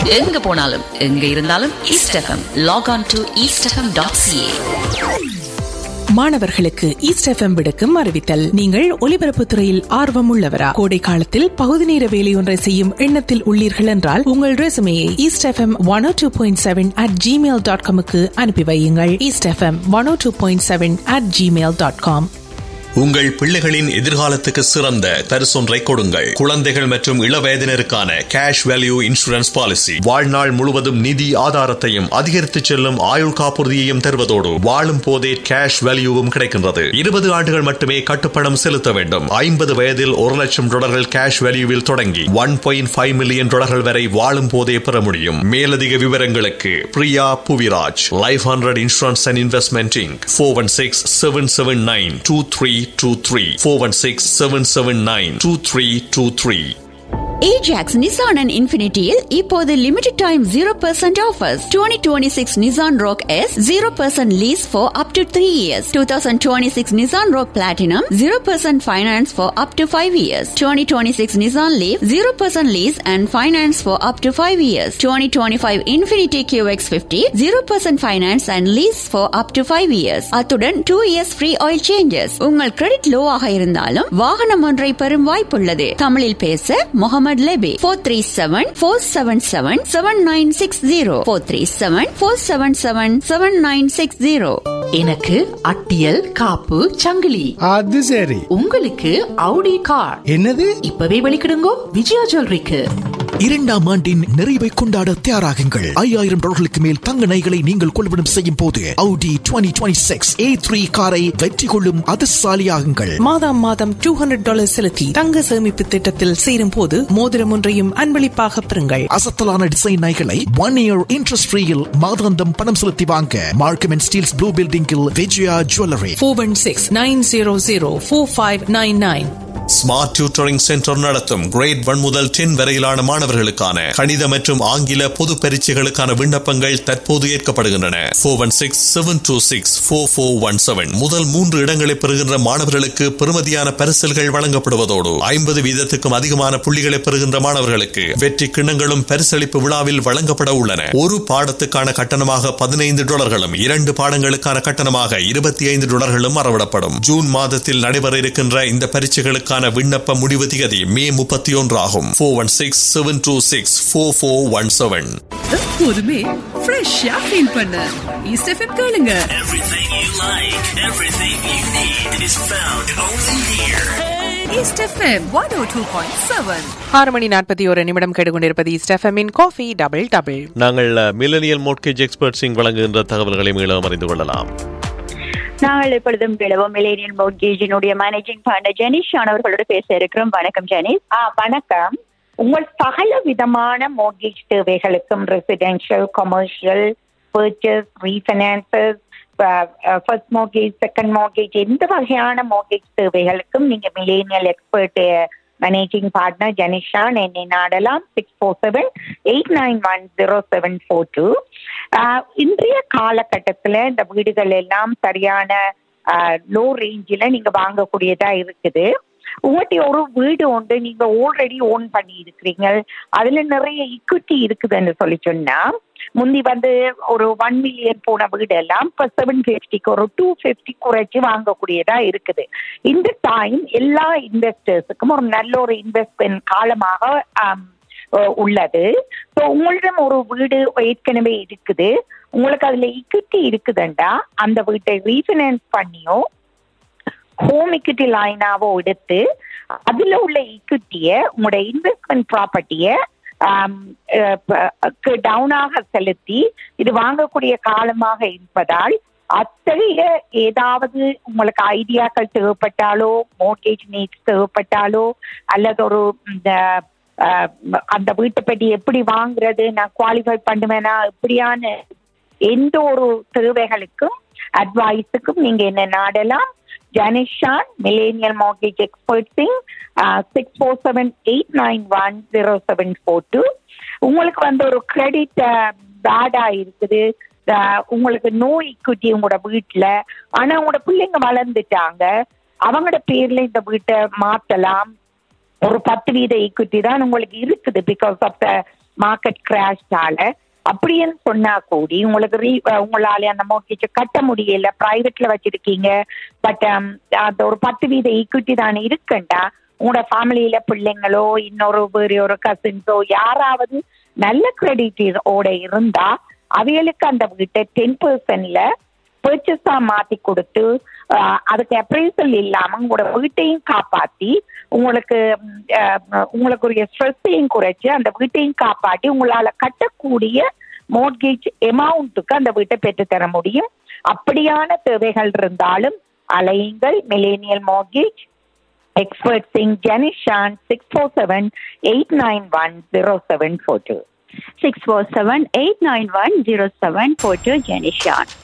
எங்க போனாலும் எங்க இருந்தாலும் east FM. Lock on to eastfm.ca. மாணவர்களுக்கு ஈஸ்ட் எஃப்எம் விடுக்கும் அறிவித்தல். நீங்கள் ஒலிபரப்பு துறையில் ஆர்வம் உள்ளவரா? கோடை காலத்தில் பகுதி நேர வேலை ஒன்றை செய்யும் எண்ணத்தில் உள்ளீர்கள் என்றால் உங்கள் ரெசுமையை eastfm 102.7 அனுப்பி வையுங்கள். eastfm 102.7 உங்கள் பிள்ளைகளின் எதிர்காலத்துக்கு சிறந்த பரிசொன்றை கொடுங்கள். குழந்தைகள் மற்றும் இளவயதினருக்கான கேஷ் வேல்யூ இன்சூரன்ஸ் பாலிசி வாழ்நாள் முழுவதும் நிதி ஆதாரத்தையும் அதிகரித்து செல்லும் ஆயுள் காப்புறுதியையும் தருவதோடு வாழும் போதே கேஷ் வேல்யூவும் கிடைக்கின்றது. 20 ஆண்டுகள் மட்டுமே கட்டுப்பணம் செலுத்த வேண்டும். 50 வயதில் $1,00,000 கேஷ் வேல்யூவில் தொடங்கி $1.5 மில்லியன் வரை வாழும் போதே பெற முடியும். மேலதிக விவரங்களுக்கு Priya Puviraj, life 100 insurance and investment Inc. 416-779-2323 416-779-2323. Ajax Nissan and Infinityயில் இப்போது limited time 0% offers. 2026 Nissan Rogue S 0% lease for up to 3 years. 2026 Nissan Rogue Platinum 0% finance for up to 5 years. 2026 Nissan Leaf 0% lease and finance for up to 5 years. 2025 Infinity QX50 0% finance and lease for up to 5 years. அத்துடன் 2 years free oil changes. உங்கள் credit low ஆக இருந்தாலும் வாகனம் ஒன்றை பெறும் வாய்ப்புள்ளது. தமிழில் பேச முகமது லெபி. 437-477-7960 437-477-7960. எனக்கு அட்டியல் காப்பு சங்கிலி. அது சரி. உங்களுக்கு Audi கார். என்னது? இப்பவே வெளிக்கிடுங்கோ விஜயா ஜுவல்லரிக்கு. 2ஆம் ஆண்டின் நிறைவை கொண்டாட தயாராகுங்கள். $5,000 மேல் தங்க நகைகளை நீங்கள் கொள்வனம் செய்யும் போது Audi 2026 A3 காரை வெற்றி கொள்ளும் அதிர்ஷ்டசாலியாகுங்கள். மாதம் $200 செலுத்தி தங்க சேமிப்பு திட்டத்தில் சேரும் போது மோதிரம் ஒன்றையும் அன்பளிப்பாக பெறுங்கள். அசத்தலான டிசைன் நகைகளை 1 year interest free-யில் மாதாந்தம் பணம் செலுத்தி வாங்க மார்க்கம் அண்ட் ஸ்டீல்ஸ் ப்ளூ பில்டிங்கில் Vijaya jewellery. 416-900-4599. Smart tutoring centre நடத்தும் கிரேட் 1 முதல் 10 வரையிலான மாணவர்களுக்கான கணித மற்றும் ஆங்கில பொது பரீட்சைகளுக்கான விண்ணப்பங்கள் தற்போது ஏற்கப்படுகின்றன. 416-726-4417. முதல் 3 இடங்களை பெறுகின்ற மாணவர்களுக்கு பெறுமதியான பரிசல்கள் வழங்கப்படுவதோடு 50 வீதத்துக்கும் அதிகமான புள்ளிகளை பெறுகின்ற மாணவர்களுக்கு வெற்றி கிண்ணங்களும் பரிசளிப்பு விழாவில் வழங்கப்பட உள்ளன. ஒரு பாடத்துக்கான கட்டணமாக $15, 2 பாடங்களுக்கான கட்டணமாக $25 அறவிடப்படும். ஜூன் மாதத்தில் நடைபெற இருக்கின்ற இந்த பரீட்சைகளுக்கான விண்ணப்ப முடிவு திகதி மே 31 ஆகும். 416-726-4417. எப்போதுமே ஃப்ரெஷ்ஷா ஃபீல் பண்ண ஈஸ்ட் எஃப்எம் கேளுங்க. Everything you like, everything you need is found only here. East FM 102.7. 6:41 கேட்டுக்கொண்டிருப்பது ஈஸ்ட் எஃப்எம்மின் காஃபி டபுள் டபுள். நாங்கள் மில்லேனியல் மோர்ட்கேஜ் எக்ஸ்பர்ட்ஸிங் வழங்குகின்ற தகவல்களை மேலும் அறிந்து கொள்ளலாம். நாங்கள் எப்பொழுதும் விளவும் மில்லேனியல் மோர்ட்கேஜினுடைய மேனேஜிங் பார்ட்னர் ஜெனிஷ் அவர்களோடு பேச இருக்கிறோம். வணக்கம் ஜெனிஷ். வணக்கம். உங்கள் சகல விதமான மோர்ட்கேஜ் தேவைகளுக்கும் residential, commercial, purchase, refinances, first மோர்ட்கேஜ், second மோர்ட்கேஜ், எந்த வகையான மோர்ட்கேஜ் தேவைகளுக்கும் நீங்க millennial expert managing partner Jenisha என்னை நாடலாம். 647-891-0742. இன்றைய காலகட்டத்துல இந்த வீடுகள் எல்லாம் சரியான லோ ரேஞ்சில நீங்க வாங்கக்கூடியதா இருக்குது. உங்கள்கிட்ட ஒரு வீடு உண்டு, நீங்க ஆல்ரெடி ஓன் பண்ணி இருக்கிறீங்க, அதுல நிறைய ஈக்விட்டி இருக்குதுன்னு சொல்லி சொன்னா முந்தி ஒரு 1 மில்லியன் போன வீடு எல்லாம் இப்ப 750 ஒரு 250 குறைச்சி வாங்கக்கூடியதா இருக்குது. இந்த டைம் எல்லா இன்வெஸ்டர்ஸுக்கும் ஒரு நல்ல ஒரு இன்வெஸ்ட்மெண்ட் காலமாக உள்ளது. ஸோ உங்களிடம் ஒரு வீடு ஏற்கனவே இருக்குது, உங்களுக்கு அதுல ஈக்விட்டி இருக்குதுண்டா அந்த வீட்டை ரீஃபைனான்ஸ் பண்ணியோ ஹோம் ஈக்விட்டி லைனாவோ எடுத்து அதுல உள்ள ஈக்விட்டிய உங்களோட இன்வெஸ்ட்மெண்ட் ப்ராப்பர்ட்டிய டவுனாக செலுத்தி இது வாங்கக்கூடிய காலமாக இருப்பதால் அத்தகைய ஏதாவது உங்களுக்கு ஐடியாக்கள் தேவைப்பட்டாலோ, மோர்ட்கேஜ் நீட்ஸ் தேவைப்பட்டாலோ, அல்லது ஒரு அந்த வீட்டை பற்றி எப்படி வாங்குறது, நான் குவாலிஃபை பண்ணுவேனா, இப்படியான எந்த ஒரு தேவைகளுக்கும் அட்வைஸுக்கும் நீங்க என்ன நாடலாம். Janishan millennial mortgage எக்ஸ்பர்ட்ஸிங் 647-891-0742. உங்களுக்கு ஒரு கிரெடிட் பேடா இருக்குது, உங்களுக்கு நோ ஈக்விட்டி உங்களோட வீட்டுல, ஆனா உங்களோட பிள்ளைங்க வளர்ந்துட்டாங்க, அவங்களோட பேர்ல இந்த வீட்டை மாத்தலாம். ஒரு 10% ஈக்விட்டி தான் உங்களுக்கு இருக்குது பிகாஸ் ஆஃப் த மார்க்கெட் கிராஷால அப்படின்னு சொன்னா கூடி உங்களுக்கு உங்களால அந்த மோர்கேஜை கட்ட முடியல, பிரைவேட்ல வச்சிருக்கீங்க, பட் அந்த ஒரு 10% ஈக்விட்டி தானே இருக்குண்டா உங்களோட ஃபேமிலியில பிள்ளைங்களோ இன்னொரு வேறு ஒரு கசின்ஸோ யாராவது நல்ல கிரெடிட் ஓட இருந்தா அவைகளுக்கு அந்த வீட்டை 10% பர்ச்சேஸா மாத்தி கொடுத்து அதுக்கு அப்ரைசல் இல்லாம உங்களோட வீட்டையும் காப்பாத்தி உங்களுக்கு ஸ்ட்ரெஸ்ஸையும் குறைச்சு அந்த வீட்டையும் காப்பாற்றி உங்களால கட்டக்கூடிய மோர்கேஜ் அமௌண்ட்டுக்கு அந்த வீட்டை பெற்றுத்தர முடியும். அப்படியான தேவைகள் இருந்தாலும் அலையுங்கள் மில்லேனியல் மோர்கேஜ் எக்ஸ்பர்ட் சிங் ஜெனிஷான் 647-891-0742 647-891-0742 ஜெனிஷான்.